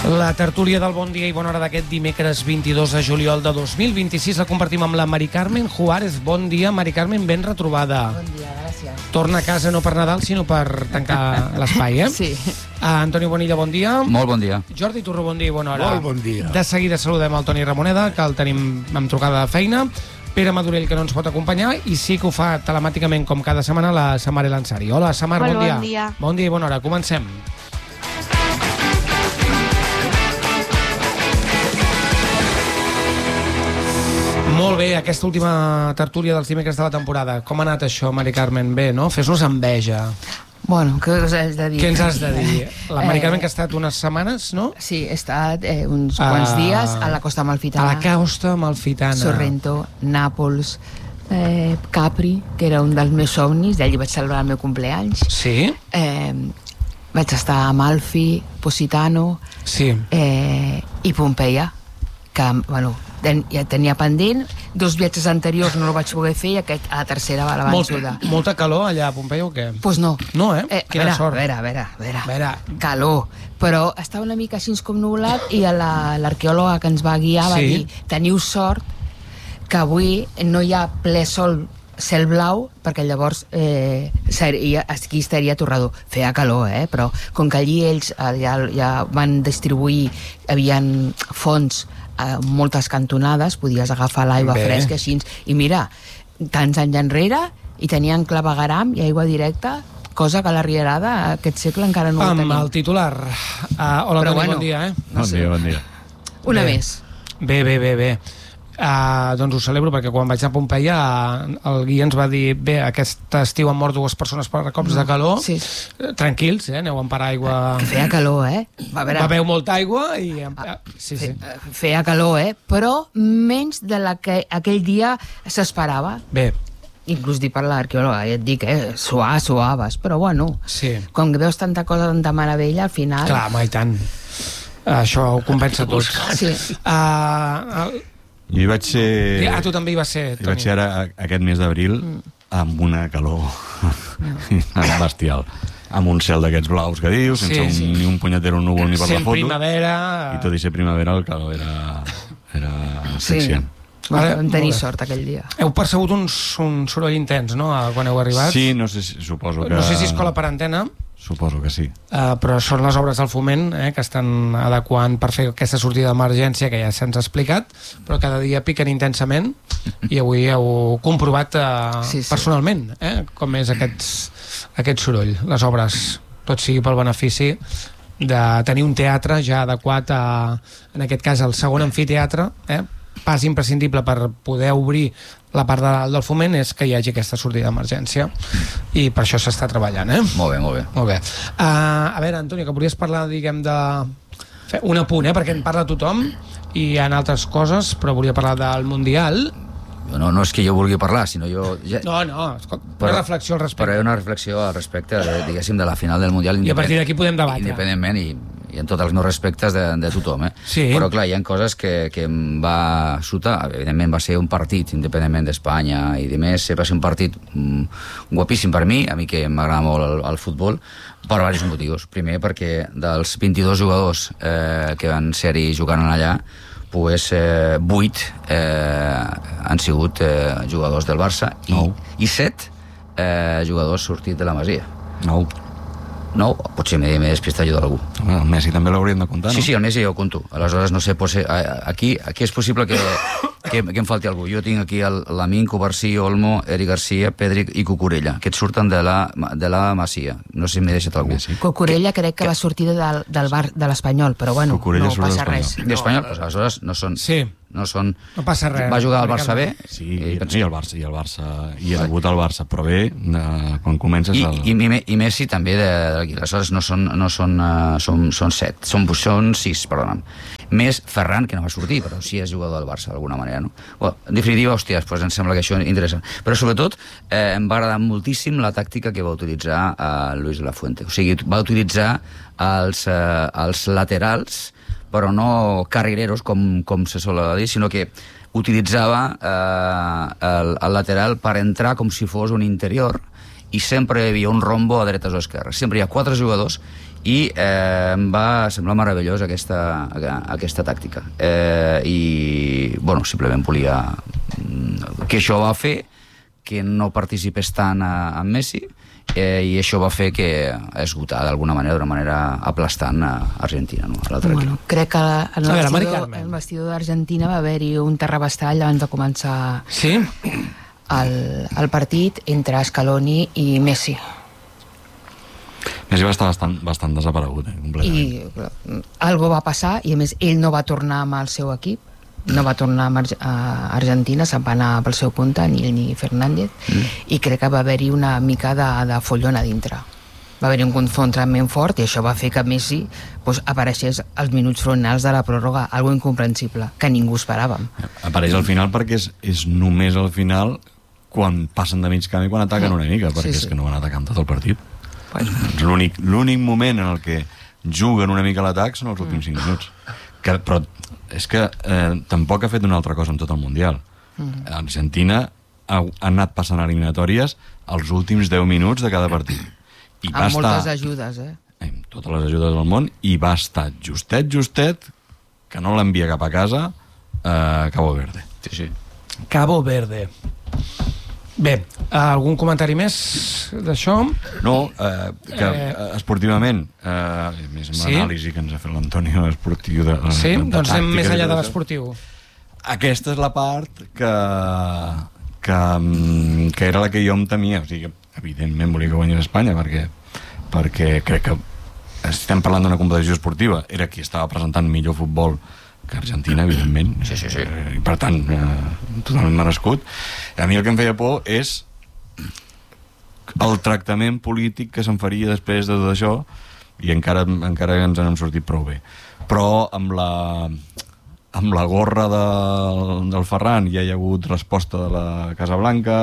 La tertúlia del Bon Dia i Bona Hora d'aquest dimecres 22 de juliol de 2026 la compartim amb la Mari Carmen Juárez. Bon dia, Mari Carmen, ben retrobada. Bon dia, gràcies. Torna a casa no per Nadal, sinó per tancar l'espai, eh? Sí. Antonio Bonilla, bon dia. Molt bon dia. Jordi Turro, bon dia i bona hora. Molt bon dia. De seguida saludem el Toni Ramoneda, que el tenim amb trucada de feina. Pere Madurell, que no ens pot acompanyar, i sí que ho fa telemàticament, com cada setmana, la Samar El Ansari. Hola, Samar, bon dia. Bon dia. Bon dia i bona hora. Comencem. Molt bé, aquesta última tertúlia dels dimecres de la temporada. Com ha anat això, Mari Carmen? Bé, no? Fes-nos enveja. Bueno, què us has de dir? Què ens has de dir? La Mari Carmen, que ha estat unes setmanes, no? Sí, he estat uns quants dies a la Costa Amalfitana. A la Costa Amalfitana. Sorrento, Nàpols, Capri, que era un dels meus somnis, d'allí vaig celebrar el meu compleanys. Sí? Vaig estar a Amalfi, Positano, Sí. i Pompeia, que, bueno, ja tenia pendent. 2 viatges anteriors no el vaig poder fer i a la tercera va la vençuda. Molta calor allà a Pompeia o què? Pues no. No, Quina sort. A veure. Calor. Però estava una mica així com nublat i l'arqueòloga que ens va guiar va dir: teniu sort que avui no hi ha ple sol, cel blau, perquè llavors aquí estaria torrador. Feia calor, però com que allí ells ja van distribuir, havien fonts a moltes cantonades, podies agafar l'aigua fresca així, i mira, tants anys enrere, i tenien clavegueram i aigua directa, cosa que a la Rierada aquest segle encara no ho tenim. Amb el titular. Hola, Toni, bon dia, Bon dia. Una més. Bé. Doncs ho celebro, perquè quan vaig a Pompeia el guia ens va dir: bé, aquest estiu han mort 2 persones per cops de calor. Sí. Tranquils, aneu amb paraigua. Que feia calor, Beveu molta aigua i... Sí. Feia calor, però menys de la que aquell dia s'esperava. Bé. Inclús dir per l'arqueòloga, ja et dic, suaves, però bueno, Sí. quan veus tanta cosa, tanta meravella, al final... Clar, home, i tant. Això ho compensa tot. Sí. Jo hi vaig ser... Tu també hi vas ser, Toni. Hi vaig ser ara aquest mes d'abril amb una calor bestial. Amb un cel d'aquests blaus que dius, sense ni un punyetero núvol ni per la foto. Sent primavera... I tot i ser primavera, el calor era asfixiant. Vam tenir sort aquell dia. Heu percebut un soroll intens, no?, quan heu arribat? Sí, no sé, suposo que... No sé si és cola per antena. Suposo que sí. Però són les obres del Foment que estan adequant per fer aquesta sortida d'emergència que ja se'ns ha explicat, però cada dia piquen intensament i avui heu comprovat personalment com és aquest soroll, les obres, tot sigui pel benefici de tenir un teatre ja adequat en aquest cas el segon amfiteatre. Pas imprescindible per poder obrir la part de dalt del Foment és que hi hagi aquesta sortida d'emergència i per això s'està treballant. Molt bé. A veure, Antonio, que volies parlar, diguem, de... Fer un apunt, perquè en parla tothom i hi ha altres coses, però volia parlar del Mundial. No és que jo vulgui parlar, sinó jo... No, una reflexió al respecte. Però hi ha una reflexió al respecte, diguéssim, de la final del Mundial. I a partir d'aquí podem debatre. Independentment i en tots els meus respectes de tothom, Sí. Però clar, hi ha coses que em va sotar. Evidentment va ser un partit, independentment d'Espanya i de més, va ser un partit guapíssim per mi, a mi que m'agrada molt el futbol, per diversos motius. Primer, perquè dels 22 jugadors que van ser-hi jugant allà, pues 8 han sigut jugadors del Barça i 7 jugadors sortits de la Masia. 9, potser m'he despistat jo d'algú. El Messi també l'hauríem de comptar, no? Sí, el Messi jo ho conto. Aleshores, no sé, aquí és possible que em falti algú. Jo tinc aquí l'Amin, Covarsí, Olmo, Eric Garcia, Pedri i Cucurella, que et surten de la Masia. No sé si m'he deixat algú. Cucurella crec que va sortir del bar de l'Espanyol, però bueno, no passa res. D'Espanyol, aleshores no són... Sí. No passa res. Va jugar al Barça B. Sí, i el Barça hi ha degut al Barça, però bé, quan comences i Messi també d'aquí. Aleshores són 7, són 6, perdona'm. Més Ferran, que no va sortir, però sí és jugador del Barça d'alguna manera, no? En definitiva, hòstia, doncs em sembla que això és interessant. Però sobretot em va agradar moltíssim la tàctica que va utilitzar Luis de la Fuente. O sigui, va utilitzar els laterals, però no carrileros, com se sol dir, sinó que utilitzava el lateral per entrar com si fos un interior i sempre hi havia un rombo a dretes o esquerres. Sempre hi ha 4 jugadors i em va semblar meravellosa aquesta tàctica. I, bueno, simplement volia que això va fer que no participés tant en Messi, i això va fer que esgotar d'alguna manera, d'una manera aplastant a Argentina, no? A l'altre equip. Bueno, crec que el vestidor d'Argentina va haver-hi un terrabastall abans de començar el partit entre Scaloni i Messi. Messi va estar bastant desaparegut, completament. I algo va passar, i a més ell no va tornar amb el seu equip, no va tornar a Argentina, se'n va anar pel seu compte, ni ell ni Fernández, i crec que va haver-hi una mica de follon a dintre. Va haver-hi un confrontament fort, i això va fer que Messi apareixés als minuts finals de la pròrroga, algo incomprensible, que ningú esperàvem. Apareix al final perquè és només al final quan passen de mig camí, quan ataquen una mica, perquè és que no van atacant tot el partit. L'únic moment en el que juguen una mica a l'atac són els últims 5 minuts. Però és que tampoc ha fet una altra cosa en tot el Mundial. Argentina ha anat passant eliminatòries els últims 10 minuts de cada partit. Amb moltes ajudes, amb totes les ajudes del món, i va estar justet, que no l'envia cap a casa, Cabo Verde. Sí. Cabo Verde. Bé, algun comentari més d'això? No, que esportivament, més amb l'anàlisi que ens ha fet l'Antonio esportiu de sí, doncs anem més enllà de l'esportiu. Aquesta és la part que era la que jo em temia. O sigui, evidentment volia que guanyés Espanya, perquè crec que estem parlant d'una competició esportiva. Era qui estava presentant millor futbol que Argentina, evidentment. Sí. I per tant, totalment merescut. A mi el que em feia por és el tractament polític que se'n faria després de tot això, i encara ens n'hem sortit prou bé. Però amb la gorra del Ferran ja hi ha hagut resposta de la Casa Blanca,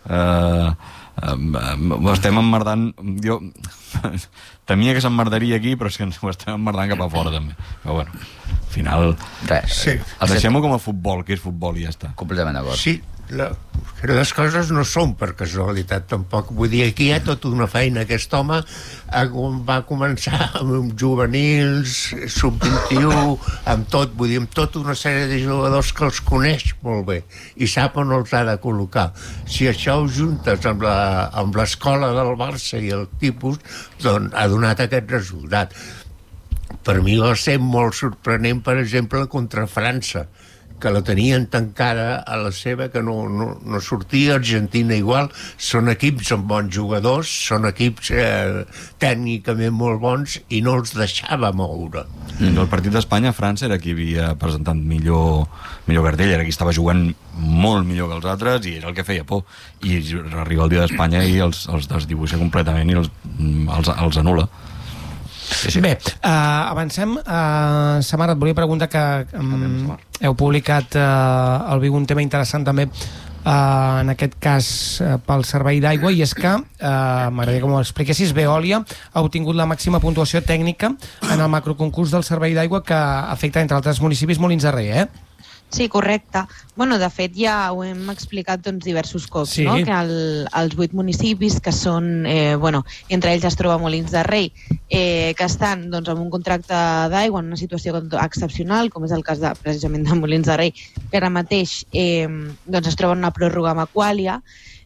estem emmerdant, jo temia que s'emmerdaria aquí, però és que ho estem emmerdant cap a fora també, però bueno, al final deixem-ho com a futbol, que és futbol i ja està. Completament d'acord. Sí, les coses no són per casualitat tampoc, vull dir, aquí hi ha tota una feina. Aquest home va començar amb juvenils, sub-21, amb tot, vull dir, amb tota una sèrie de jugadors que els coneix molt bé i sap on els ha de col·locar. Si això ho juntes amb l'escola del Barça i el tipus, doncs ha donat aquest resultat. Per mi va ser molt sorprenent, per exemple, contra França, que la tenien tancada a la seva, que no sortia. Argentina igual, són equips amb bons jugadors, són equips tècnicament molt bons, i no els deixava moure. El partit d'Espanya, França era qui havia presentat millor cartell, era qui estava jugant molt millor que els altres, i era el que feia por, i arriba el dia d'Espanya i els desdibuixa completament i els anul·la. Sí. Bé, avancem. Samara, et volia preguntar que heu publicat al Vigo un tema interessant també, en aquest cas pel servei d'aigua, i és que m'agradaria que m'ho expliquessis. Veolia ha obtingut la màxima puntuació tècnica en el macroconcurs del servei d'aigua, que afecta, entre altres municipis, Molins de Rei, Sí, correcte. Bueno, de fet, ja ho hem explicat diversos cops, sí. No? Que els 8 municipis, que són, entre ells es troba Molins de Rei, que estan amb un contracte d'aigua en una situació excepcional, com és el cas precisament de Molins de Rei, que ara mateix es troba en una pròrroga amb Aqualia,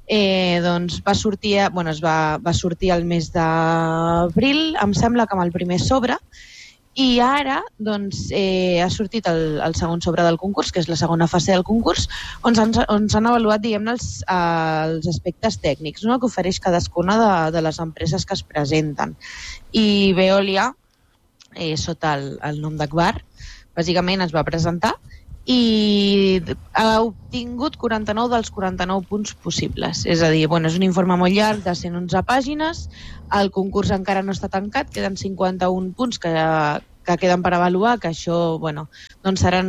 va sortir el mes d'abril, em sembla que amb el primer sobre, i ara ha sortit el segon sobre del concurs, que és la segona fase del concurs, on s'han avaluat, diguem-ne, els aspectes tècnics, no?, que ofereix cadascuna de les empreses que es presenten. I Veolia, sota el nom d'Akbar, bàsicament es va presentar i ha obtingut 49 dels 49 punts possibles. És a dir, és un informe molt llarg de 111 pàgines, el concurs encara no està tancat, queden 51 punts que queden per avaluar, que això serà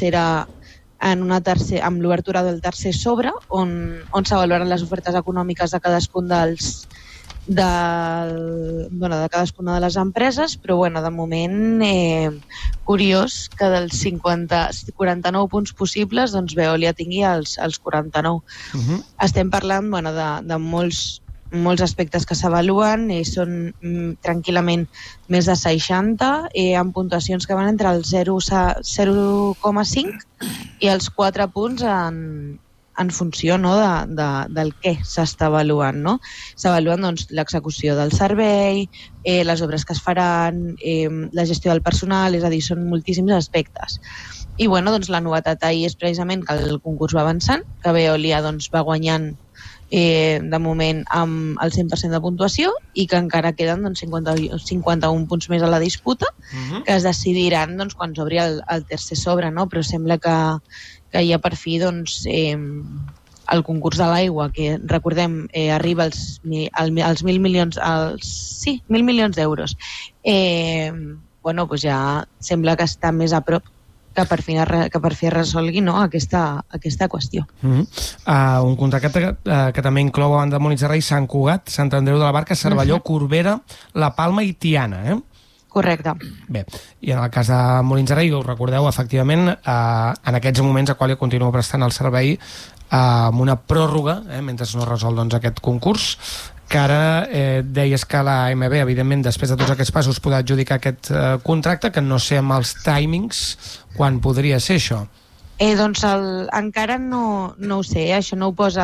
amb l'obertura del tercer sobre, on s'avaluaran les ofertes econòmiques de cadascun de cadascuna de les empreses, però de moment curiós que dels 49 punts possibles Veolia tingui els 49. Estem parlant de molts molts aspectes que s'avaluen, són tranquil·lament més de 60, amb puntuacions que van entre el 0,5 i els 4 punts en funció, no, del què s'està avaluant, no? S'avaluen, doncs, l'execució del servei, les obres que es faran, la gestió del personal, és a dir, són moltíssims aspectes. I bueno, doncs, la novetat ahir és precisament que el concurs va avançant, que Veolia doncs, va guanyant de moment amb el 100% de puntuació i que encara queden doncs, 51 punts més a la disputa, que es decidiran doncs, quan s'obri el tercer sobre, no? Però sembla que ja per fi doncs, el concurs de l'aigua, que recordem arriba als 1.000 milions, 1.000 milions d'euros, bueno, doncs ja sembla que està més a prop que per fi es resolgui, no, aquesta qüestió. Un contracte que també inclou, a banda de Molins de Rei, Sant Cugat, Sant Andreu de la Barca, Cervelló, Corbera, La Palma i Tiana, Correcte. Bé, i en el cas de Molins de Rei, us recordeu, efectivament, en aquests moments Aqualia continua prestant el servei amb una pròrroga, mentre no resol doncs, aquest concurs, que ara deies que la AMB, evidentment, després de tots aquests passos, podrà adjudicar aquest contracte, que no sé amb els timings quan podria ser això. Doncs encara no ho sé, això no ho posa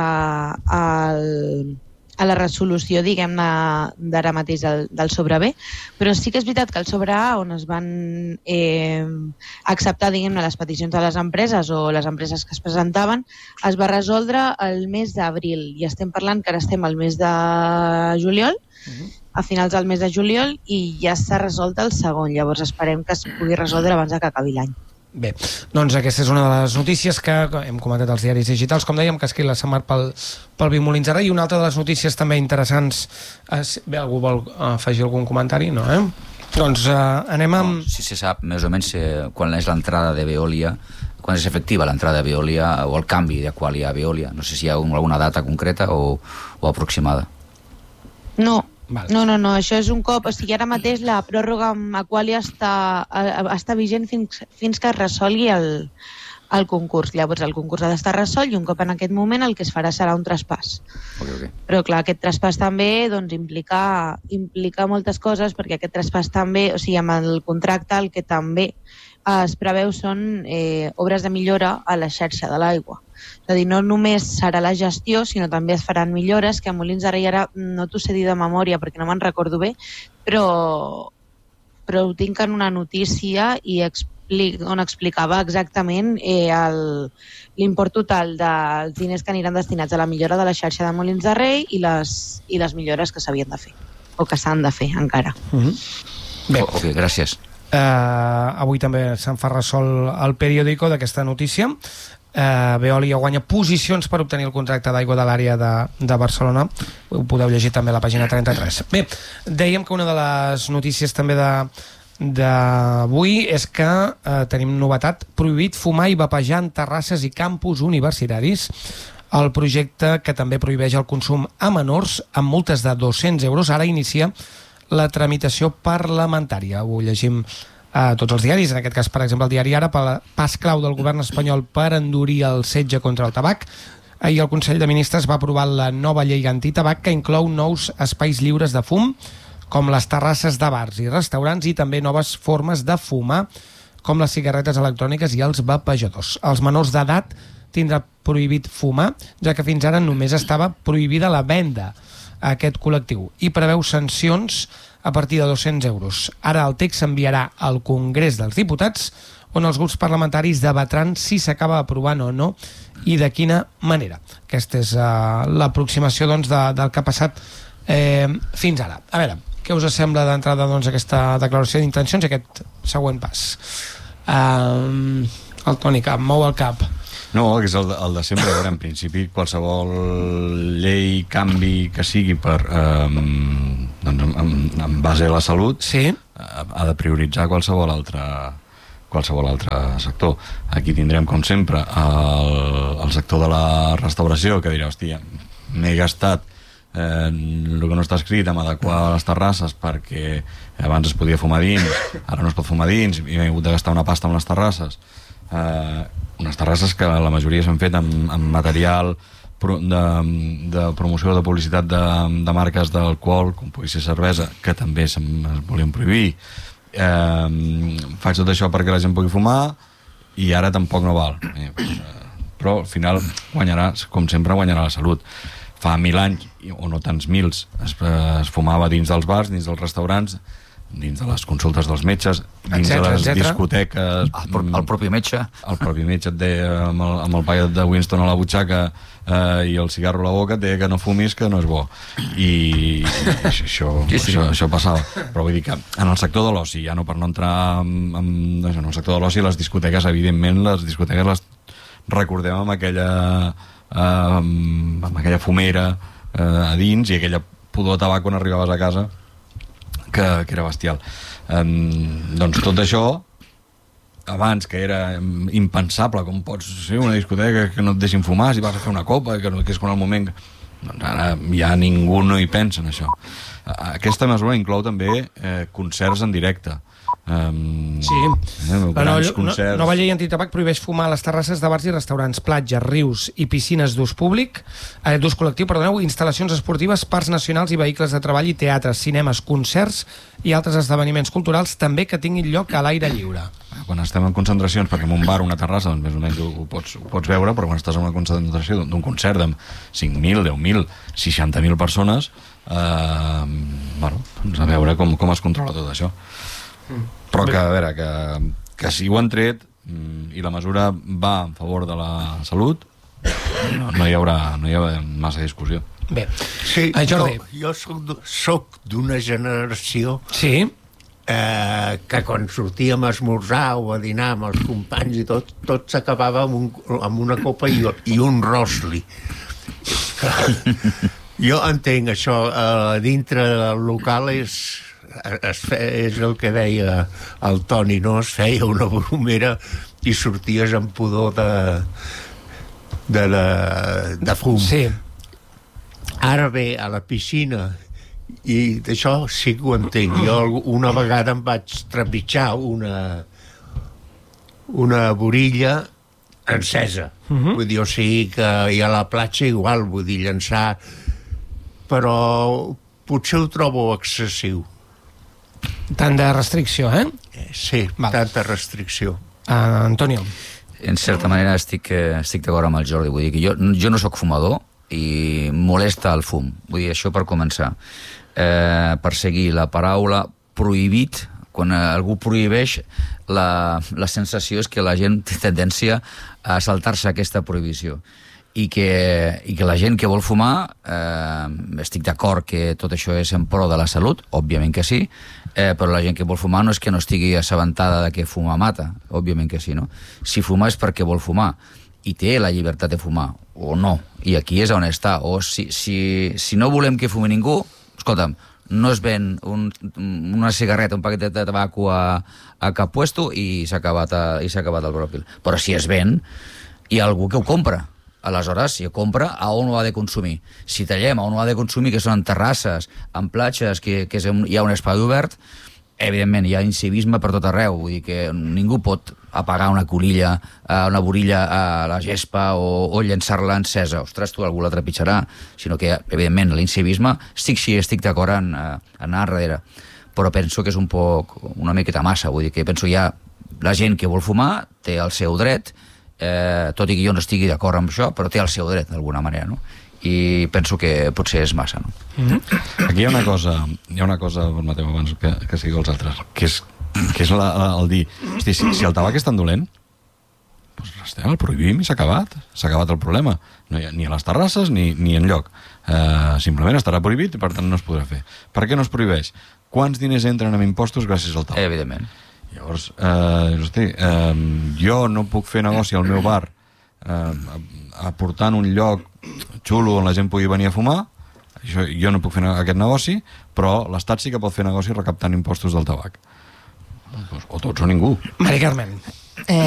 a la resolució, diguem-ne, d'ara mateix del sobre B, però sí que és veritat que el sobre A, on es van acceptar, diguem-ne, les peticions de les empreses o les empreses que es presentaven, es va resoldre el mes d'abril, i estem parlant que ara estem al mes de juliol, a finals del mes de juliol, i ja s'ha resolt el segon, llavors esperem que es pugui resoldre abans que acabi l'any. Bé, doncs aquesta és una de les notícies que hem comentat als diaris digitals, com dèiem, que es la Samar pel Molins de Rei, i una altra de les notícies també interessants. Bé, algú vol afegir algun comentari? No, Doncs anem amb... Si se sap més o menys quan és l'entrada de Veolia, quan és efectiva l'entrada de Veolia o el canvi d'Aqualia a Veolia, no sé si hi ha alguna data concreta o aproximada. No, això és un cop, o sigui, ara mateix la pròrroga amb Aqualia està vigent fins que es resolgui el concurs. Llavors el concurs ha d'estar resolt i un cop en aquest moment el que es farà serà un traspàs. Okay. Però clar, aquest traspàs també doncs, implica moltes coses, perquè aquest traspàs també, o sigui, amb el contracte el que també es preveu són obres de millora a la xarxa de l'aigua. És a dir, no només serà la gestió, sinó també es faran millores, que a Molins de Rei ara no t'ho sé dir de memòria perquè no me'n recordo bé, però ho tinc en una notícia on explicava exactament l'import total dels diners que aniran destinats a la millora de la xarxa de Molins de Rei i les millores que s'havien de fer, o que s'han de fer encara. Bé, ok, gràcies. Avui també se'n fa ressò el periòdico d'aquesta notícia. Veolia guanya posicions per obtenir el contracte d'aigua de l'àrea de Barcelona. Ho podeu llegir també a la pàgina 33. Bé, dèiem que una de les notícies també d'avui és que tenim novetat: prohibit fumar i vapejar en terrasses i campus universitaris. El projecte, que també prohibeix el consum a menors amb multes de 200 euros, ara inicia la tramitació parlamentària. Ho llegim a tots els diaris, en aquest cas, per exemple, el diari Ara, pas clau del govern espanyol per endurir el setge contra el tabac. Ahir el Consell de Ministres va aprovar la nova llei antitabac que inclou nous espais lliures de fum, com les terrasses de bars i restaurants, i també noves formes de fumar, com les cigarretes electròniques i els vapejadors. Els menors d'edat tindrà prohibit fumar, ja que fins ara només estava prohibida la venda a aquest col·lectiu, i preveu sancions a partir de 200 euros. Ara el text s'enviarà al Congrés dels Diputats, on els grups parlamentaris debatran si s'acaba aprovant o no i de quina manera. Aquesta és l'aproximació doncs, del que ha passat fins ara. A veure, què us sembla d'entrada doncs, aquesta declaració d'intencions i aquest següent pas? El Toni Cap, mou el cap. No, que és el de sempre. A veure, en principi, qualsevol llei, canvi que sigui per, doncs, en base a la salut, sí, ha de prioritzar qualsevol altre sector. Aquí tindrem, com sempre, el sector de la restauració, que dirà, hòstia, m'he gastat el que no està escrit amb adequar les terrasses perquè abans es podia fumar dins, ara no es pot fumar dins, i m'he hagut de gastar una pasta amb les terrasses. Unes terrasses que la majoria s'han fet amb material de promoció de publicitat de marques d'alcohol, com pugui ser cervesa, que també es volien prohibir. Faig tot això perquè la gent pugui fumar i ara tampoc no val. Però al final guanyarà, com sempre, guanyarà la salut. Fa 1000 anys, o no tants mils, es fumava dins dels bars, dins dels restaurants, dins de les consultes dels metges, dins de les discoteques. El propi metge. El propi metge et deia, amb el paquet de Winston a la butxaca i el cigarro a la boca, et deia que no fumis, que no és bo. I això passava. Però vull dir que en el sector de l'oci, ja no per no entrar en el sector de l'oci, les discoteques, evidentment, les recordem amb aquella fumera a dins i aquella pudor de tabac quan arribaves a casa que era bestial. Doncs tot això abans, que era impensable, com pots ser una discoteca que no et deixin fumar si vas a fer una copa, que és quan el moment, doncs ara ja ningú no hi pensa en això. Aquesta mesura inclou també concerts en directe. Sí, la nova llei antitabac prohibeix fumar a les terrasses de bars i restaurants, platges, rius i piscines d'ús col·lectiu, instal·lacions esportives, parcs nacionals i vehicles de treball i teatres, cinemes, concerts i altres esdeveniments culturals també que tinguin lloc a l'aire lliure. Quan estem en concentracions, perquè en un bar o una terrassa doncs més o menys ho pots veure, però quan estàs en una concentració d'un concert amb 5.000, 10.000, 60.000 persones, doncs a veure com es controla tot això. Però que, a veure, que si ho han tret i la mesura va en favor de la salut, no hi haurà massa discussió. Bé, sí, Jordi. Jo soc d'una generació que quan sortíem a esmorzar o a dinar amb els companys i tot s'acabava amb una copa i un rosli. Jo entenc això, dintre del local és el que deia el Toni, no? Es feia una bromera i sorties amb pudor de fum. Sí. Ara ve a la piscina i d'això sí que ho entenc. Jo una vegada em vaig trepitjar una borilla encesa. Vull dir, o sigui que i a la platja igual, vull dir, llançar, però potser ho trobo excessiu. Tant de restricció, Sí, tanta restricció. Antonio. En certa manera estic d'acord amb el Jordi. Vull dir que jo no sóc fumador i molesta el fum. Vull dir, això per començar. Per seguir la paraula prohibit, quan algú prohibeix, la sensació és que la gent té tendència a saltar-se aquesta prohibició. I que la gent que vol fumar, estic d'acord que tot això és en pro de la salut, òbviament que sí, però la gent que vol fumar no és que no estigui assabentada de que fumar mata, òbviament que sí, no? Si fumar és perquè vol fumar i té la llibertat de fumar, o no, i aquí és on està, o si no volem que fumi ningú, escolta'm, no es ven una cigarreta, un paquet de tabaco a cap puesto i s'ha acabat el bròquil. Però si es ven, hi ha algú que ho compra. Aleshores, si compra, a on ho ha de consumir? Si tallem a on ho ha de consumir, que són en terrasses, en platges, que hi ha un espai obert, evidentment hi ha incivisme per tot arreu. Vull dir que ningú pot apagar una borilla a la gespa o llançar-la encesa. Ostres, tu algú la trepitjarà. Sinó que, evidentment, l'incivisme, estic d'acord en anar darrere. Però penso que és una miqueta massa. Vull dir que penso la gent que vol fumar té el seu dret, tot i que jo no estigui d'acord amb això, però té el seu dret d'alguna manera, no? I penso que potser és massa, no? Aquí hi ha una cosa, permeteu abans que sigui els altres, que és el dir, hosti, si el tabac és tan dolent, doncs el prohibim i s'ha acabat el problema. No hi ha ni a les terrasses ni enlloc. Simplement estarà prohibit i per tant no es podrà fer. Per què no es prohibeix? Quants diners entren en impostos gràcies al tabac? Evidentment. Llavors, jo no puc fer negoci al meu bar aportant un lloc xulo on la gent pugui venir a fumar. Jo no puc fer aquest negoci, però l'Estat sí que pot fer negoci recaptant impostos del tabac. O tots o ningú. Mari Carmen.